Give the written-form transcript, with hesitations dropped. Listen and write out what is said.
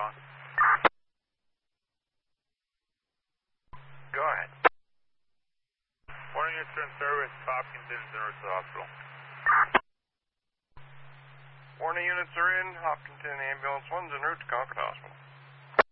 on. Go ahead. Morning, units are in service. Hopkins in route to the hospital. Warning units are in. Hopkinton Ambulance 1's en route to Concord Hospital.